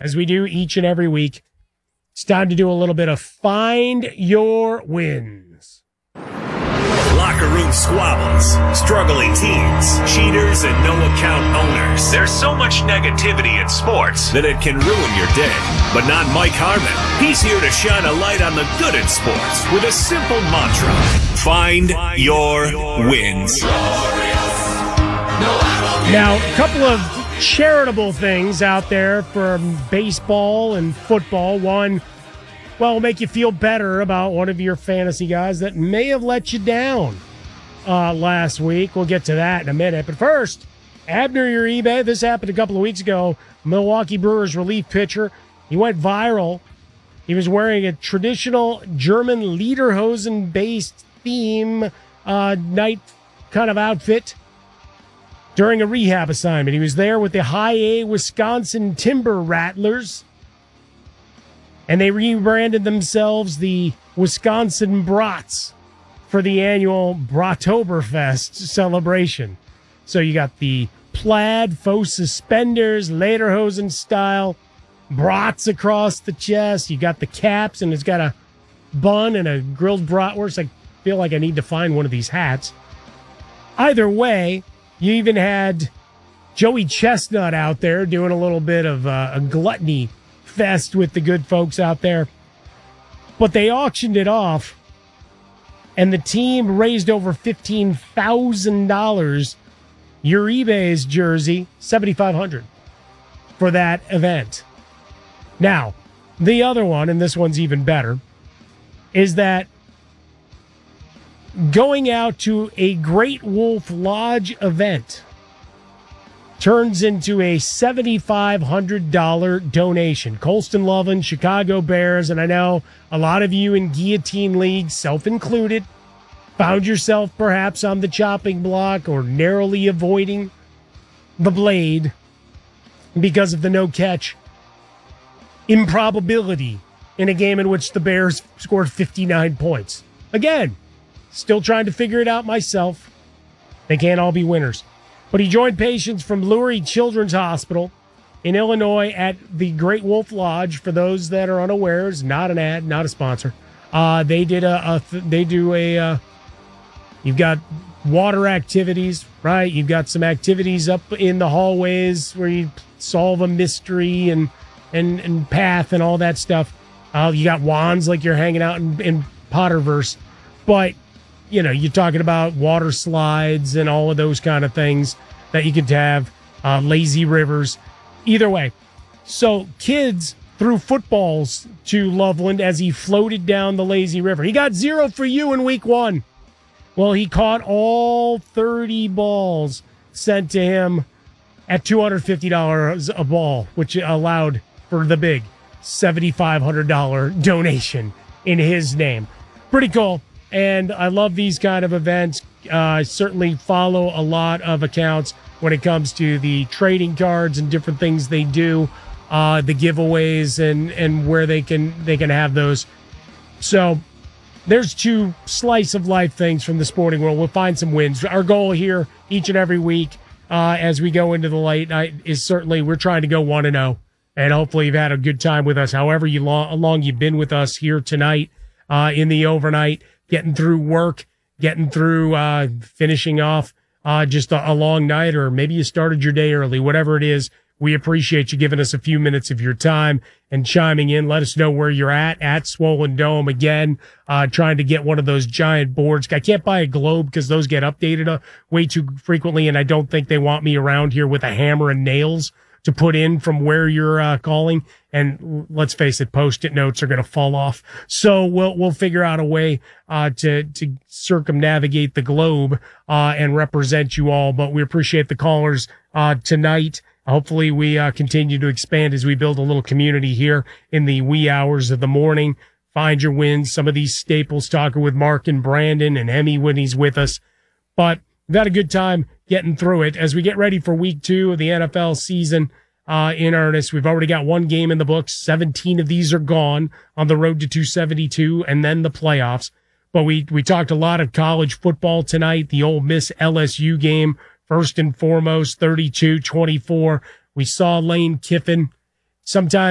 as we do each and every week, it's time to do a little bit of Find Your Wins. Locker room squabbles, struggling teams, cheaters, and no-account owners. There's so much negativity in sports that it can ruin your day. But not Mike Harmon. He's here to shine a light on the good in sports with a simple mantra. Find your wins. Now, a couple of charitable things out there for baseball and football. One, will make you feel better about one of your fantasy guys that may have let you down last week. We'll get to that in a minute. But first, Abner Uribe. This happened a couple of weeks ago. Milwaukee Brewers relief pitcher. He went viral. He was wearing a traditional German lederhosen-based theme night kind of outfit during a rehab assignment. He was there with the High A Wisconsin Timber Rattlers, and they rebranded themselves the Wisconsin Brats for the annual Bratoberfest celebration. So you got the plaid, faux suspenders, lederhosen style, brats across the chest. You got the caps, and it's got a bun and a grilled bratwurst. I feel like I need to find one of these hats. Either way, you even had Joey Chestnut out there doing a little bit of a gluttony fest with the good folks out there. But they auctioned it off, and the team raised over $15,000. Uribe's jersey, $7,500 for that event. Now, the other one, and this one's even better, is that going out to a Great Wolf Lodge event turns into a $7,500 donation. Colston Loveland, Chicago Bears, and I know a lot of you in Guillotine League, self-included, found yourself perhaps on the chopping block or narrowly avoiding the blade because of the no-catch improbability in a game in which the Bears scored 59 points. Again, still trying to figure it out myself. They can't all be winners. But he joined patients from Lurie Children's Hospital in Illinois at the Great Wolf Lodge. For those that are unaware, it's not an ad, not a sponsor. You've got water activities, right? You've got some activities up in the hallways where you solve a mystery and path and all that stuff. You got wands like you're hanging out in Potterverse. But you're talking about water slides and all of those kind of things that you could have, lazy rivers. Either way. So kids threw footballs to Loveland as he floated down the lazy river. He got 0 for you in week 1. Well, he caught all 30 balls sent to him at $250 a ball, which allowed for the big $7,500 donation in his name. Pretty cool. And I love these kind of events. I certainly follow a lot of accounts when it comes to the trading cards and different things they do, the giveaways and where they can have those. So there's 2 slice of life things from the sporting world. We'll find some wins. Our goal here each and every week as we go into the late night is certainly we're trying to go 1-0. And hopefully you've had a good time with us, however long you've been with us here tonight in the overnight. Getting through work, getting through finishing off just a long night, or maybe you started your day early, whatever it is. We appreciate you giving us a few minutes of your time and chiming in. Let us know where you're at Swollen Dome again, trying to get one of those giant boards. I can't buy a globe because those get updated way too frequently, and I don't think they want me around here with a hammer and nails to put in from where you're calling. And let's face it, Post-it notes are going to fall off. So we'll figure out a way to circumnavigate the globe and represent you all. But we appreciate the callers tonight. Hopefully we continue to expand as we build a little community here in the wee hours of the morning. Find your wins. Some of these staples, talking with Mark and Brandon and Emmy when he's with us. But we've had a good time getting through it as we get ready for week 2 of the NFL season in earnest. We've already got 1 game in the books. 17 of these are gone on the road to 272 and then the playoffs. But we talked a lot of college football tonight. The Ole Miss LSU game, first and foremost, 32-24. We saw Lane Kiffin. Sometimes